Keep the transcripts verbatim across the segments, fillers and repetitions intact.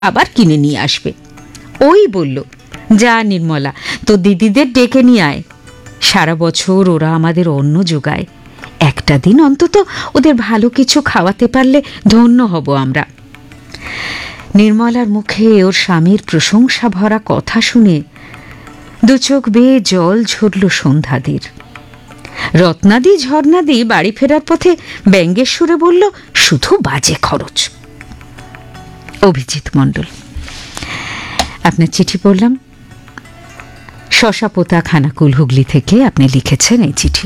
আবার কিনে নিয়ে আসবে। ওই বলল, যা নির্মলা, তো দিদিদের ডেকে নিয়ে আয়। সারা বছর ওরা আমাদের অন্ন যোগায়, একটা দিন অন্তত ওদের ভালো কিছু খাওয়াতে পারলে ধন্য হব আমরা। নির্মলার মুখে ওর স্বামীর প্রশংসা ভরা কথা শুনে দু চোখ বেয়ে জল ঝরল সন্ধ্যাদির। রত্নাদি ঝর্ণাদি বাড়ি ফেরার পথে ব্যঙ্গের সুরে বলল, শুধু বাজে খরচ। অভিজিৎ মণ্ডল। আপনার চিঠি পড়লাম। শশাপোতা খানাকুল, হুগলি থেকে আপনি লিখেছেন এই চিঠি।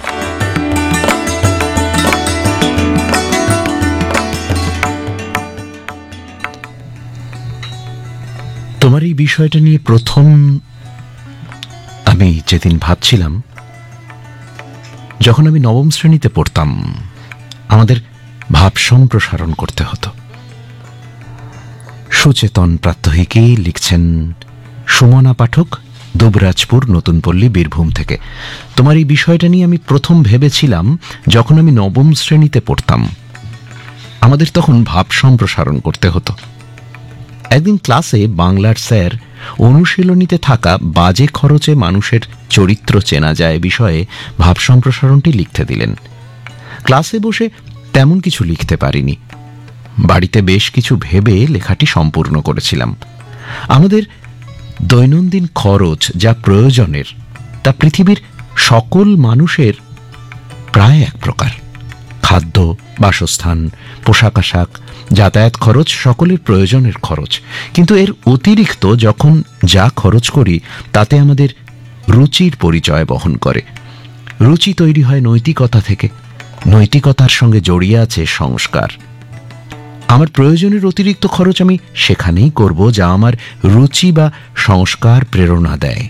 তোমার এই বিষয়টা নিয়ে প্রথম আমি যেদিন ভাবছিলাম, যখন আমি নবম শ্রেণীতে পড়তাম, আমাদের ভাব সম্প্রসারণ করতে হতো। সুচেতন প্রাত্যহিকী, লিখছেন সুমনা পাঠক, দুবরাজপুর, নতুন পল্লী, বীরভূম থেকে। তোমার এই বিষয়টা নিয়ে আমি প্রথম ভেবেছিলাম যখন আমি নবম শ্রেণীতে পড়তাম। আমাদের তখন ভাব সম্প্রসারণ করতে হতো। একদিন ক্লাসে বাংলার স্যার অনুশীলনীতে থাকা বাজে খরচে মানুষের চরিত্র চেনা যায় বিষয়ে ভাব সম্প্রসারণটি লিখতে দিলেন। ক্লাসে বসে তেমন কিছু লিখতে পারিনি। বাড়িতে বেশ কিছু ভেবে লেখাটি সম্পূর্ণ করেছিলাম। আমাদের দৈনন্দিন খরচ যা প্রয়োজনের, তা পৃথিবীর সকল মানুষের প্রায় এক প্রকার। খাদ্য, বাসস্থান, পোশাক আশাক, যাতায়াত খরচ সকলের প্রয়োজনের খরচ। কিন্তু এর অতিরিক্ত যখন যা খরচ করি তাতে আমাদের রুচির পরিচয় বহন করে। রুচি তৈরি হয় নৈতিকতা থেকে। নৈতিকতার সঙ্গে জড়িয়ে আছে সংস্কার। আমার প্রয়োজনের অতিরিক্ত খরচ আমি সেখানেই করব যা আমার রুচি বা সংস্কার প্রেরণা দেয়।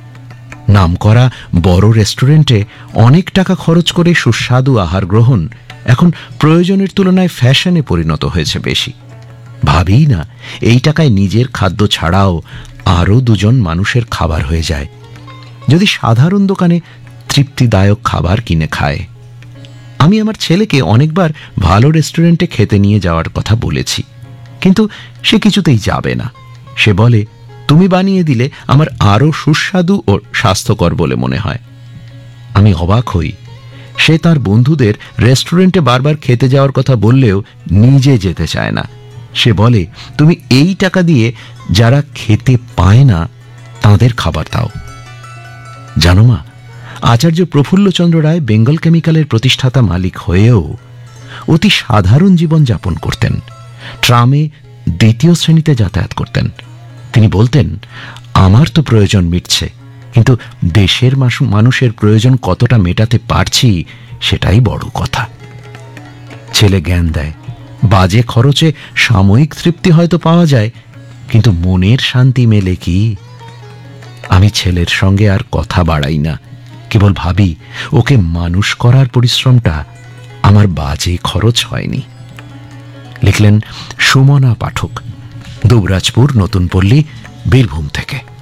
নামকরা বড় রেস্টুরেন্টে অনেক টাকা খরচ করে সুস্বাদু আহার গ্রহণ এখন প্রয়োজনের তুলনায় ফ্যাশনে পরিণত হয়েছে বেশি। ভাবি না, এই টাকায় নিজের খাদ্য ছাড়াও আরও দুজন মানুষের খাবার হয়ে যায় যদি সাধারণ দোকানে তৃপ্তিদায়ক খাবার কিনে খায়। আমি আমার ছেলেকে অনেকবার ভালো রেস্টুরেন্টে খেতে নিয়ে যাওয়ার কথা বলেছি, কিন্তু সে কিছুতেই যাবে না। সে বলে, তুমি বানিয়ে দিলে আমার আরও সুস্বাদু ও স্বাস্থ্যকর বলে মনে হয়। আমি অবাক হই। সে তার বন্ধুদের রেস্টুরেন্টে বারবার খেতে যাওয়ার কথা বললেও নিজে যেতে চায় না। সে বলে, তুমি এই টাকা দিয়ে যারা খেতে পায় না তাদের খাবার দাও। জানো মা, আচার্য প্রফুল্লচন্দ্র রায় বেঙ্গল কেমিক্যালের প্রতিষ্ঠাতা মালিক হয়েও অতি সাধারণ জীবন যাপন করতেন। ট্রামে দ্বিতীয় শ্রেণীতে যাতায়াত করতেন। তিনি বলতেন, আমার তো প্রয়োজন মিটছে, কিন্তু দেশের মানুষের প্রয়োজন কতটা মেটাতে পারছি সেটাই বড় কথা। ছেলে জ্ঞান দেয়, বাজে খরচে সাময়িক তৃপ্তি হয়তো পাওয়া যায়, কিন্তু মনের শান্তি মেলে কি? আমি ছেলের সঙ্গে আর কথা বাড়াই না, কেবল ভাবি ওকে মানুষ করার পরিশ্রমটা আমার বাজে খরচ হয়নি। লিখলেন সুমনা পাঠক, দুবরাজপুর, নতুন পল্লী, বীরভূম থেকে।